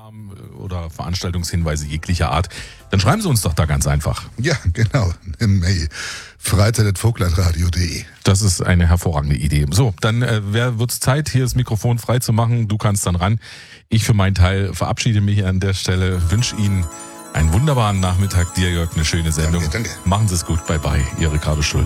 oder Veranstaltungshinweise jeglicher Art, dann schreiben Sie uns doch da ganz einfach. Ja, genau. Eine Mail. freizeit@vogtlandradio.de. Das ist eine hervorragende Idee. So, dann wird's Zeit, hier das Mikrofon frei zu machen. Du kannst dann ran. Ich für meinen Teil verabschiede mich an der Stelle, wünsche Ihnen einen wunderbaren Nachmittag. Dir, Jörg, eine schöne Sendung. Danke. Machen Sie es gut. Bye bye. Ihr Ricardo Schulz.